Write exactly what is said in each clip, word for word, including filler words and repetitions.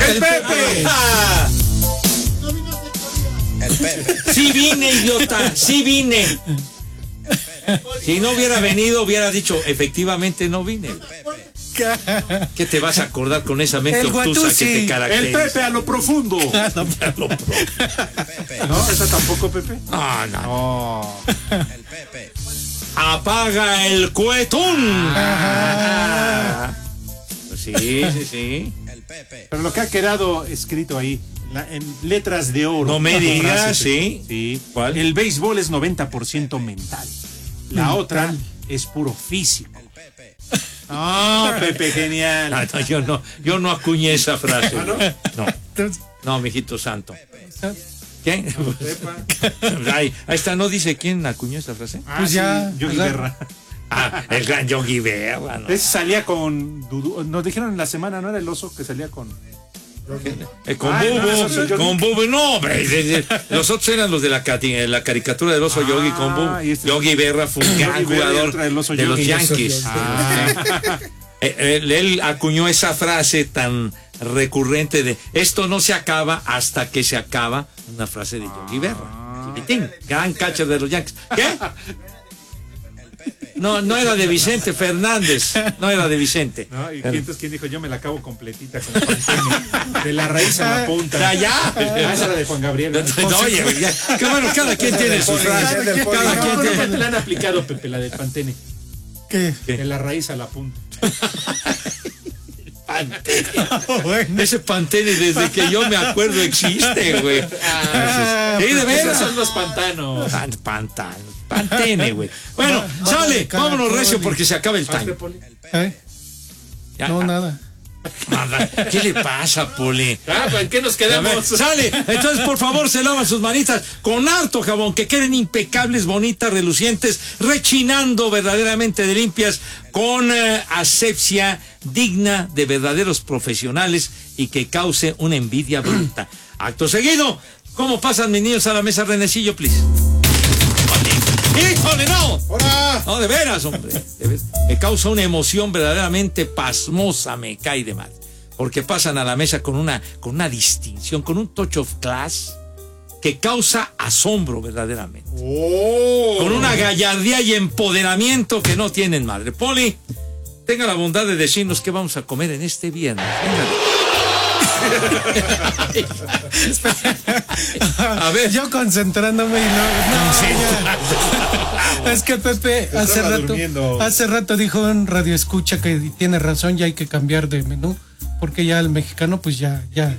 ¡El Pepe! Ah, El Pepe. sí vine, idiota, sí vine. Si no hubiera venido, hubiera dicho, efectivamente no vine. ¿Qué te vas a acordar con esa mente El obtusa Guatusi. que te El caracteriza? Pepe a lo profundo. Pepe. ¿No? ¿Esa tampoco, Pepe? Ah, no. No. El Pepe. Apaga el cuetón. Ajá. Sí, sí, sí. El Pepe. Pero lo que ha quedado escrito ahí, la- en letras de oro. No me Una digas, frase, sí. Sí. ¿Cuál? El béisbol es noventa por ciento mental. La Mental. otra es puro físico. El Pepe. Ah, Pepe, genial. Ah, no, yo no, yo no acuñé esa frase. ¿Ah, no? No, Entonces, no, mijito santo. ¿Quién? Pepa. Ahí, ahí está, ¿no dice quién acuñó esa frase? Ah, Pues sí, ya, Yogi ya. Berra. Ah, el gran Yogi Berra, ¿no? Ese salía con Dudu. Nos dijeron en la semana, ¿no era el oso que salía con? Eh, con Ay, no, Bubu, esos son Yogi. con Bubu, no, hombre, eh, eh, los otros eran los de la, cati- la caricatura del oso Ah, Yogi con Bubu. y este- Yogi Berra fue un gran Yogi Berra y jugador otra del oso de los Yogi. Yankees. Ah. Eh, Él, él acuñó esa frase tan recurrente de esto no se acaba hasta que se acaba, una frase de Yogi Berra. Chiquitín, gran catcher de los Yankees. ¿Qué? No, no era de Vicente Fernández, no era de Vicente. ¿No? ¿Y entonces quién dijo? Yo me la acabo completita con Pantene. De la raíz a la punta. Ya, ya. Ah, esa era de Juan Gabriel. No, oye, ya, qué bueno, cada quien tiene sus frases. del poli. Cada quien ¿Cómo tiene. te la han aplicado, Pepe, la de Pantene? ¿qué? De la raíz a la punta. Pantene. Bueno. Ese Pantene desde que yo me acuerdo existe, güey. Ah, Sí, de Esos veras. son los pantanos. Pan- Pantano, Pantene, güey. Bueno, Va- sale, va- vámonos recio Poli. porque se acaba el Hazte, time. Poli. ¿Eh? Ya, No, ah, nada. nada. ¿Qué le pasa, Poli? Ah, ¿en qué nos A ver, quedamos? sale, entonces por favor se lavan sus manitas con harto jabón, que queden impecables, bonitas, relucientes, rechinando verdaderamente de limpias, con eh, asepsia digna de verdaderos profesionales y que cause una envidia bruta. Acto seguido, ¿cómo pasan mis niños a la mesa, Renecillo, please? ¡Híjole, no! ¡Hola! No, de veras, hombre. De veras. Me causa una emoción verdaderamente pasmosa, me cae de mal. Porque pasan a la mesa con una, con una distinción, con un touch of class que causa asombro verdaderamente. ¡Oh! Con una gallardía y empoderamiento que no tienen madre. Poli, tenga la bondad de decirnos qué vamos a comer en este viernes. A ver. Yo concentrándome y no. no, ya. Es que Pepe hace Estaba rato, durmiendo. hace rato dijo en Radio Escucha que tiene razón, ya hay que cambiar de menú, porque ya el mexicano, pues ya, ya.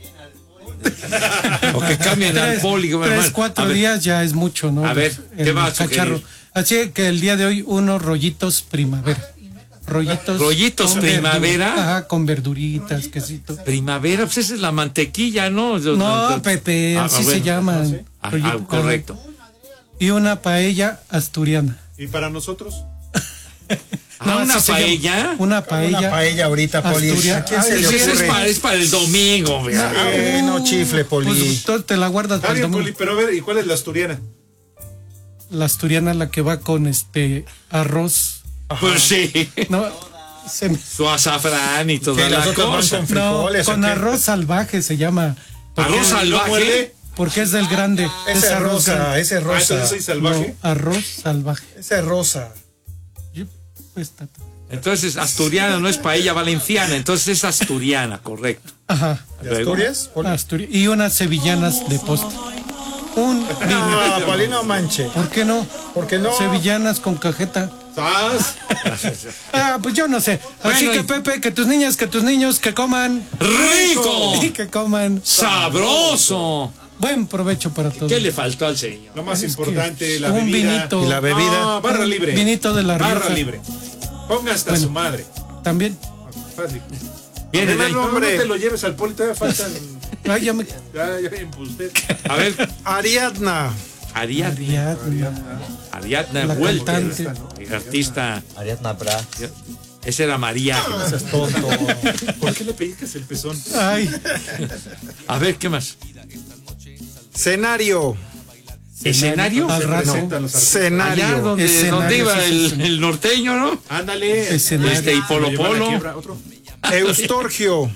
O que cambien al Tres, Poli. tres, hermano. cuatro A ver, días ya es mucho, ¿no? A ver, ¿qué El va a sugerir? Así que el día de hoy, unos rollitos primavera. Rollitos. ¿Rollitos con primavera? verdu- Ajá, con verduritas, quesito. Primavera, pues esa es la mantequilla, ¿no? No, Pepe, Ah, así bueno. se llaman. Ah, Rollito, ah, correcto. Y una paella asturiana. ¿Y para nosotros? Ah, No, una así se llama. paella. Una paella. Una paella ahorita, Poli. Asturiana. ¿A quién se Ay, le sí, Esa es ocurre? para, es para el domingo, vea. Eh, no chifle, Poli. Pues tú te la guardas Está para el bien, domingo. Poli, pero a ver, ¿y cuál es la asturiana? La asturiana, la que va con este arroz. Pues sí. No, se me- Su azafrán y toda Que la las otras van cosa. con no, frijoles. ¿o con qué? arroz salvaje se llama. Arroz salvaje. muerde? Porque es del grande. Ese es rosa, grande. ese es Ah, entonces rosa. soy salvaje. No, arroz salvaje. Ese es rosa. Yo- pues, tata. Entonces, asturiana no es paella valenciana, entonces es asturiana, correcto. Ajá. ¿De Luego. Asturias? Poli? Asturi- y unas sevillanas de postre. Un No, Poli, no manche. ¿Por qué no? ¿Por qué no? Sevillanas con cajeta. ¿Sabes? Ah, pues yo no sé. Así Bueno, que y- Pepe, que tus niñas, que tus niños, que coman. ¡Rico! Y que coman. ¡Sabroso! Buen provecho para todos. ¿Qué le faltó al señor? Lo más Es importante, que la un bebida. vinito. ¿Y la bebida? No, barra libre. Vinito de la Barra Rioja. libre. Ponga hasta Bueno. su madre. También. Fácil. Viene de Además, ahí. no, hombre. no te lo lleves al Poli, todavía faltan. Ay, ya me. Ya, ya bien, pues usted. A ver, Ariadna. Ariadna. Ya, Ariadna La Welter, cantante. artista. Ariadna Bra. Esa era María. Ese es tonto. ¿Por qué le pellizcas el pezón? Ay, A ver, ¿qué más? Escenario. ¿Escenario? Al rato. Presentan los artistas. Allá Escenario. donde, Escenario, donde iba sí, sí, el, sí. el norteño, ¿no? Ándale. Escenario. Este, y Polo Lo llevó a la Polo. quiebra, otro. Eustorgio.